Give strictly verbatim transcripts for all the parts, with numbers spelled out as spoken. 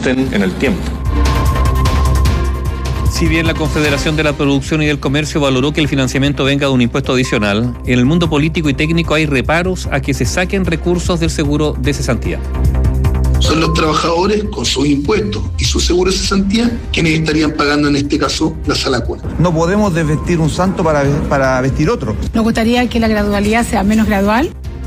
ajusten en el tiempo. Si bien la Confederación de la Producción y del Comercio valoró que el financiamiento venga de un impuesto adicional, en el mundo político y técnico hay reparos a que se saquen recursos del seguro de cesantía. Son los trabajadores con sus impuestos y su seguro de cesantía quienes estarían pagando en este caso la sala cuna. No podemos desvestir un santo para, para vestir otro. Nos gustaría que la gradualidad sea menos gradual.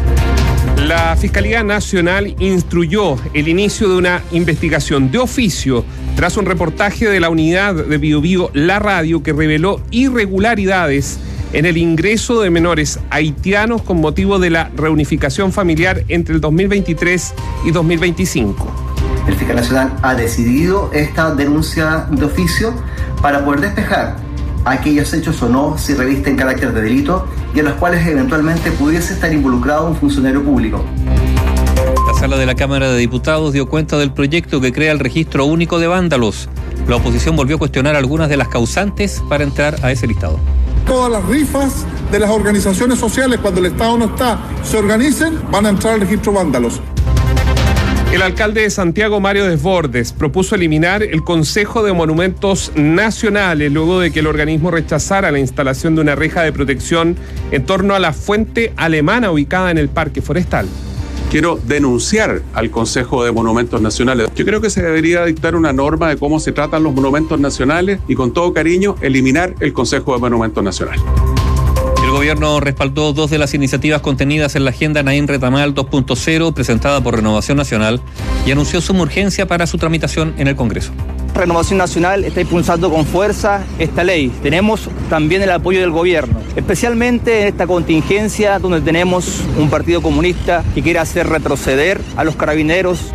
La Fiscalía Nacional instruyó el inicio de una investigación de oficio tras un reportaje de la unidad de Bío Bío La Radio que reveló irregularidades en el ingreso de menores haitianos con motivo de la reunificación familiar entre el dos mil veintitrés y dos mil veinticinco. El fiscal nacional ha decidido esta denuncia de oficio para poder despejar aquellos hechos o no si revisten carácter de delito y en los cuales eventualmente pudiese estar involucrado un funcionario público. La sala de la Cámara de Diputados dio cuenta del proyecto que crea el registro único de vándalos. La oposición volvió a cuestionar algunas de las causantes para entrar a ese listado. Todas las rifas de las organizaciones sociales, cuando el Estado no está, se organicen, van a entrar al registro vándalos. El alcalde de Santiago, Mario Desbordes, propuso eliminar el Consejo de Monumentos Nacionales luego de que el organismo rechazara la instalación de una reja de protección en torno a la fuente alemana ubicada en el Parque Forestal. Quiero denunciar al Consejo de Monumentos Nacionales. Yo creo que se debería dictar una norma de cómo se tratan los monumentos nacionales y con todo cariño eliminar el Consejo de Monumentos Nacionales. El gobierno respaldó dos de las iniciativas contenidas en la Agenda Naín Retamal dos punto cero presentada por Renovación Nacional y anunció suma urgencia para su tramitación en el Congreso. Renovación Nacional está impulsando con fuerza esta ley. Tenemos también el apoyo del gobierno, especialmente en esta contingencia donde tenemos un partido comunista que quiere hacer retroceder a los carabineros.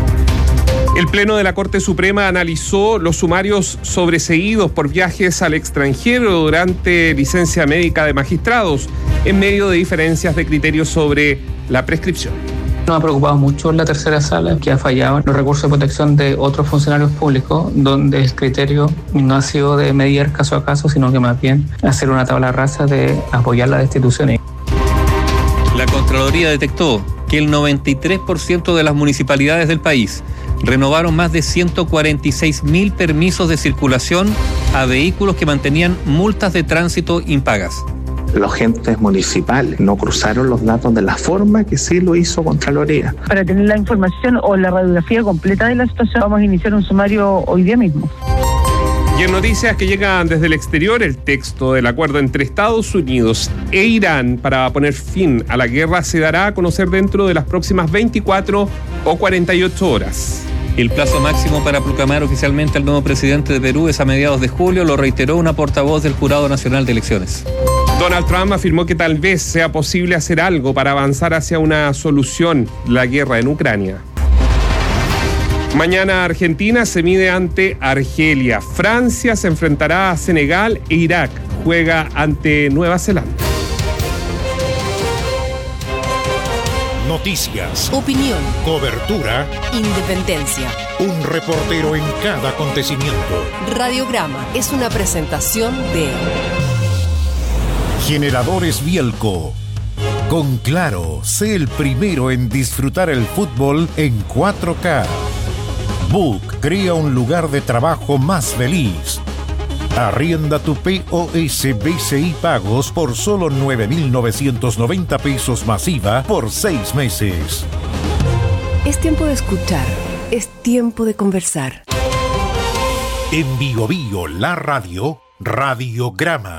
El Pleno de la Corte Suprema analizó los sumarios sobreseídos por viajes al extranjero durante licencia médica de magistrados, en medio de diferencias de criterios sobre la prescripción. Nos ha preocupado mucho la tercera sala, que ha fallado en los recursos de protección de otros funcionarios públicos, donde el criterio no ha sido de medir caso a caso, sino que más bien hacer una tabla rasa de apoyar las destituciones. La Contraloría detectó que el noventa y tres por ciento de las municipalidades del país renovaron más de ciento cuarenta y seis mil permisos de circulación a vehículos que mantenían multas de tránsito impagas. Los agentes municipales no cruzaron los datos de la forma que sí lo hizo Contraloría. Para tener la información o la radiografía completa de la situación, vamos a iniciar un sumario hoy día mismo. Y en noticias que llegan desde el exterior, el texto del acuerdo entre Estados Unidos e Irán para poner fin a la guerra se dará a conocer dentro de las próximas veinticuatro o cuarenta y ocho horas. El plazo máximo para proclamar oficialmente al nuevo presidente de Perú es a mediados de julio, lo reiteró una portavoz del Jurado Nacional de Elecciones. Donald Trump afirmó que tal vez sea posible hacer algo para avanzar hacia una solución de la guerra en Ucrania. Mañana Argentina se mide ante Argelia. Francia se enfrentará a Senegal e Irak juega ante Nueva Zelanda. Noticias, opinión, cobertura, independencia. Un reportero en cada acontecimiento. Radiograma es una presentación de Generadores Bielco. Con Claro, sé el primero en disfrutar el fútbol en cuatro K. Book crea un lugar de trabajo más feliz. Arrienda tu P O S B C I Pagos por solo nueve mil novecientos noventa pesos masiva por seis meses. Es tiempo de escuchar, es tiempo de conversar. En Bío Bío, la radio, Radiograma.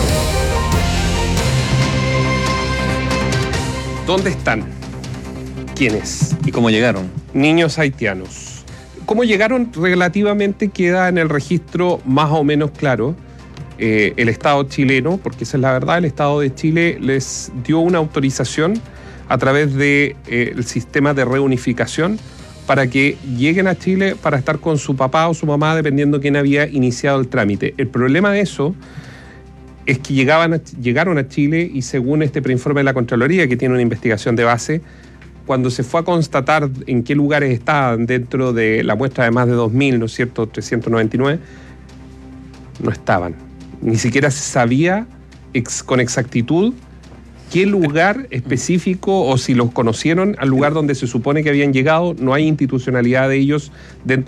¿Dónde están? ¿Quiénes? ¿Y cómo llegaron? Niños haitianos. ¿Cómo llegaron? Relativamente queda en el registro más o menos claro. Eh, el Estado chileno, porque esa es la verdad, el Estado de Chile les dio una autorización a través del de, eh, sistema de reunificación para que lleguen a Chile para estar con su papá o su mamá, dependiendo quién había iniciado el trámite. El problema de eso es que llegaban a, llegaron a Chile y según este preinforme de la Contraloría, que tiene una investigación de base, cuando se fue a constatar en qué lugares estaban dentro de la muestra de más de dos mil, ¿no es cierto?, trescientos noventa y nueve, no estaban. Ni siquiera se sabía ex, con exactitud qué lugar específico o si los conocieron al lugar donde se supone que habían llegado. No hay institucionalidad de ellos dentro